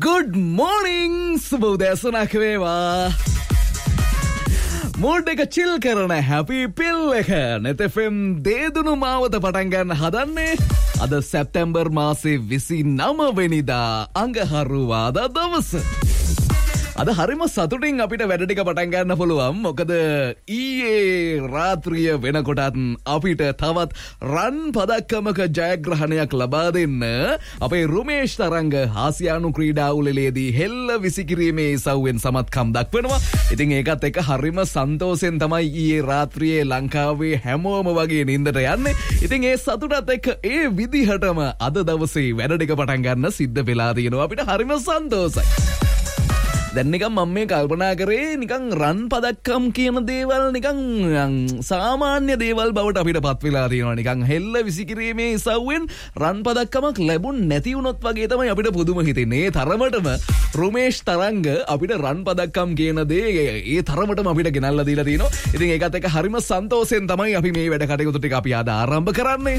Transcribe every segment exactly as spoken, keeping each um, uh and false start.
Good morning සුබ උදෑසනක් වේවා. Mood එක chill කරන happy pill එක net F M දේදුණු මාවත පටන් ගන්න හදන්නේ අද සැප්තැම්බර් මාසේ විසිනම වෙනිදා අඟහරුවාදා දවස. අද හරිම සතුටින් අපිට වැඩ ටික පටන් ගන්න පුළුවන්. මොකද ඊයේ රාත්‍රිය වෙනකොටත් අපිට තවත් රන් පදක්කමක ජයග්‍රහණයක් ලබා දෙන්න අපේ රුමේෂ් තරංග ආසියානු ක්‍රීඩා උළෙලේදී හෙල්ල විසිකිරීමේ ඉසව්වෙන් සමත්කම් දක්වනවා. ඉතින් ඒකත් එක්ක හරිම සන්තෝෂෙන් තමයි ඊයේ රාත්‍රියේ ලංකාවේ හැමෝම වගේ නින්දට යන්නේ. ඉතින් ඒ සතුටත් එක්ක ඒ විදිහටම අද දවසේ වැඩ ටික පටන් ගන්න සිද්ධ වෙලා තියෙනවා. අපිට හරිම සන්තෝෂයි. දැන් නිකන් මම මේ කල්පනා කරේ නිකන් රන් පදක්කම් කියන දේවල් නිකන් සාමාන්‍ය දේවල් බවට අපිට පත් වෙලා තියෙනවා. නිකන් හෙල්ල විසිකිරීමේ ඉසව්වෙන් රන් පදක්කමක් ලැබුණ නැති වුණොත් වගේ තමයි අපිට පුදුම හිතෙන්නේ. ඒ තරමටම රුමේෂ් තරංග අපිට රන් පදක්කම් කියන දේ ඒ තරමටම අපිට ගෙනල්ලා දීලා තියෙනවා. ඉතින් ඒකත් එක්ක හරිම සන්තෝෂෙන් තමයි අපි මේ වැඩ කටයුතු ටික අපි අද ආරම්භ කරන්නේ.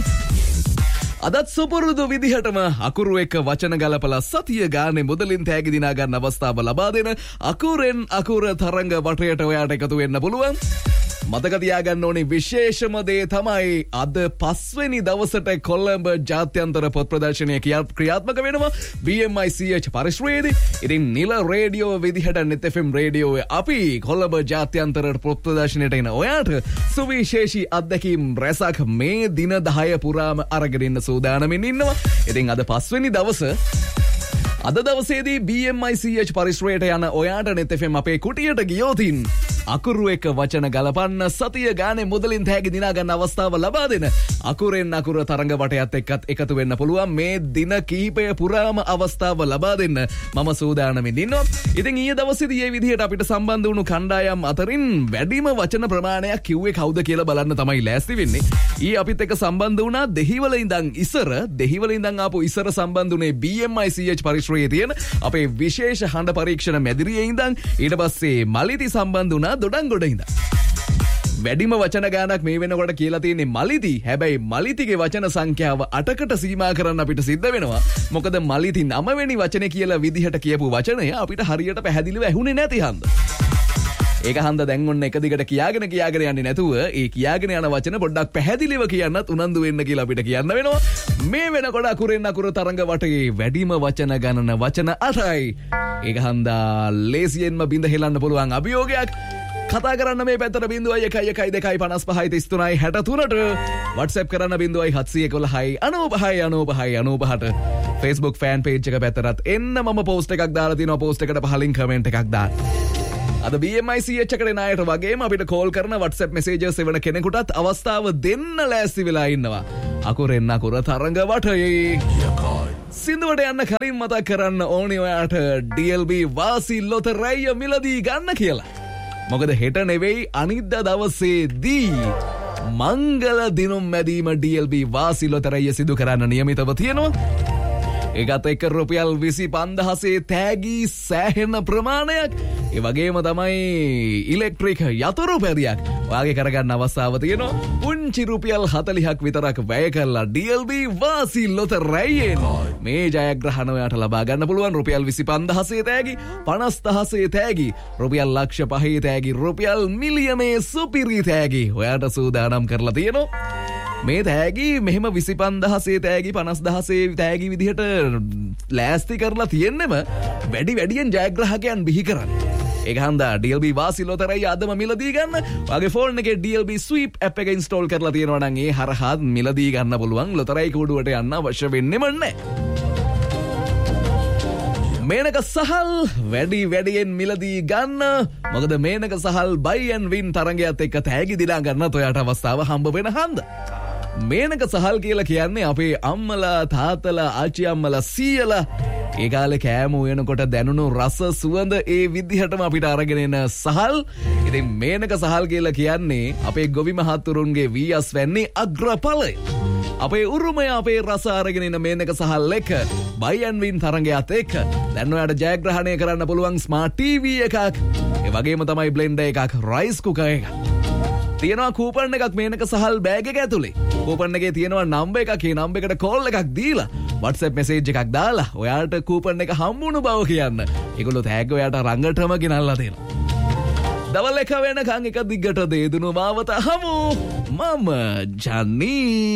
අදත් සුපුරුදු විදිහටම අකුරු එක වචන ගලපලා සතිය ගානේ මුදලින් තෑගි දිනා ගන්න අවස්ථාව ලබා දෙන අකුරෙන් අකුර තරංග වටයට ඔයාට එකතු වෙන්න පුළුවන්. මතක තියාගන්න ඕනේ විශේෂම දේ තමයි අද පස්වෙනි දවසට කොළඹ ජාත්‍යන්තර පොත් ප්‍රදර්ශනය ක්‍රියාත්මක වෙනවා B M I C H පරිශ්‍රයේදී. ඉතින් නිල රේඩියෝ විදිහට net F M රේඩියෝවේ අපි කොළඹ ජාත්‍යන්තර පොත් ප්‍රදර්ශනයට එන ඔයාට සුවිශේෂී අත්දැකීම් රැසක් මේ දින දහය පුරාම අරගෙන ඉන්න සූදානමින් ඉන්නවා. ඉතින් අද පස්වෙනි දවස අද දවසේදී B M I C H පරිශ්‍රයට යන ඔයාට net F M අපේ කුටියට ගියොතින් අකුරු එක වචන ගලපන්න සතිය ගානේ මුදලින් තෑගි දිනා ගන්න අවස්ථාව ලබා දෙන අකුරෙන් අකුර තරංග වටයත් එක්කත් එකතු වෙන්න පුළුවන්. මේ දින කිහිපය පුරාම අවස්ථාව ලබා දෙන්න මම සූදානමින් ඉන්නවා. ඉතින් ඊයේ දවසේදී මේ විදිහට අපිට සම්බන්ධ වුණු කණ්ඩායම් අතරින් වැඩිම වචන ප්‍රමාණයක් කිව්වේ කවුද කියලා බලන්න තමයි ලෑස්ති වෙන්නේ. ඊයේ අපිත් එක්ක සම්බන්ධ වුණා දෙහිවල ඉඳන් ඉසර දෙහිවල ඉඳන් ආපු ඉසර සම්බන්ධ වුණේ B M I C H පරිශ්‍රයේ තියෙන අපේ විශේෂ හඬ පරීක්ෂණ මැදිරියේ ඉඳන්. ඊට පස්සේ මලිති සම්බන්ධ වුණා දොඩංගොඩ ඉඳන්. වැඩිම වචන ගානක් මේ වෙනකොට කියලා තියෙන්නේ මලිති. හැබැයි මලිතිගේ වචන සංඛ්‍යාව අටකට සීමා කරන්න අපිට සිද්ධ වෙනවා. මොකද මලිති නව වෙනි වචනේ කියලා විදිහට කියපු වචනය අපිට හරියට පැහැදිලිව ඇහුනේ නැති හන්ද. ඒක හන්ද දැන් ඔන්න එක දිගට කියාගෙන කියාගෙන යන්නේ නැතුව ඒ කියාගෙන යන වචන පොඩ්ඩක් පැහැදිලිව කියන්නත් උනන්දු වෙන්න කියලා අපිට කියන්න වෙනවා. මේ වෙනකොට අකුරෙන් අකුර තරංග වටේ වැඩිම වචන ගණන වචන අටයි. ඒක හන්දා ලේසියෙන්ම බිඳ හෙලන්න පුළුවන් අභියෝගයක්. කතා කරන්න මේ පැත්තට බිංදුවයි එකයි එකයි දෙකයි පනස් පහයි තිස් තුනයි හැට තුනට WhatsApp කරන්න බිංදුවයි හත්සිය එකොළහයි අනූපහයි අනූපහයි අනූපහට Facebook fan page එක පැත්තටත් එන්න මම post එකක් දාලා තියෙනවා. post එකට පහලින් comment එකක් දාන්න. අද B M I C H එකට නායට වගේම අපිට කෝල් කරන WhatsApp messages එවන කෙනෙකුටත් අවස්ථාව දෙන්න ලෑස්ති වෙලා ඉන්නවා. අකුරෙන් අකුර තරංග වටේ සින්දුවට යන්න කලින් මතක් කරන්න ඕනේ ඔයාට D L B වාසි ලොතරැය මිලදී ගන්න කියලා. මොකද හෙට නෙවෙයි අනිද්දා දවසේදී මංගල දිනුම් මැදීම D L B වාසි ලොතරැය සිදු කරන්න නියමිතව තියෙනවා. ඒකත් එක්ක රුපියල් විසි පන්දහසේ තෑගි සෑහෙන ප්‍රමාණයක්. ඒ වගේම තමයි ඉලෙක්ට්‍රික් යතුරු පැදියක් වාගේ කරගන්න අවස්ථාව තියෙනවා. පුංචි රුපියල් හතළිහක් විතරක් වැය කරලා D L B වාසි ලොතරැයියෙන් මේ ජයග්‍රහණ ඔයාට ලබා ගන්න පුළුවන්. රුපියල් විසි පන්දහසේ තෑගි, පනස් දහසේ තෑගි, රුපියල් ලක්ෂ පහේ තෑගි, රුපියල් මිලියනේ සුපිරි තෑගි ඔයාට සූදානම් කරලා තියෙනවා. මේ තෑගි මෙහෙම විසි පන්දහසේ තෑගි, පනස් දහසේ තෑගි විදිහට ලෑස්ති කරලා තියෙන්නෙම වැඩි වැඩියෙන් ජයග්‍රාහකයන් බිහි කරන්න. ඒක හන්දා D L B වාසි ලොතරැයි අදම මිලදී ගන්න. ඔයාගේ ෆෝන් එකේ D L B sweep app එක install කරලා තියෙනවා නම් ඒ හරහා මිලදී ගන්න පුළුවන්. ලොතරැයි කෝඩුවට යන්න අවශ්‍ය වෙන්නෙම නැහැ. මේනක සහල් වැඩි වැඩියෙන් මිලදී ගන්න. මොකද මේනක සහල් buy and win තරඟයත් එක්ක තෑගි දිනා ගන්නත් ඔයාට අවස්ථාව හම්බ වෙන හන්දා. මේනක සහල් කියලා කියන්නේ අපේ අම්මලා තාත්තලා ආච්චි අම්මලා සීයලා ඒ කාලේ කෑම උයනකොට දැනුණු රස සුවඳ ඒ විදිහටම අපිට අරගෙන එන සහල්. ඉතින් මේනක සහල් කියලා කියන්නේ අපේ ගොවි මහතුරුන්ගේ වීයස් වැන්නේ අග්‍රඵලය. අපේ උරුමය අපේ රස අරගෙන එන මේනක සහල් එක buy and win තරඟයත් එක්ක දැන් ඔයාලට ජයග්‍රහණය කරන්න පුළුවන් ස්මාර්ට් T V එකක්. ඒ වගේම තමයි බ්ලෙන්ඩර් එකක්, රයිස් කුකර් එකක්. තියෙනවා කූපන් එකක් මේනක සහල් බෑග් එක ඇතුලේ. කූපන් එකේ තියෙනවා නම්බර් එකක්. ඒ නම්බර් එකට කෝල් එකක් දීලා WhatsApp message එකක් දාලා ඔයාට කූපන් එක හම්බුණු බව කියන්න. ඒගොල්ලෝ තෑග්ග ඔයාට රංගටම ගෙනල්ලා දෙනවා. දවල් එක වෙනකන් එක දිගට දේදුණු මාවත හමු. මම ජන්නී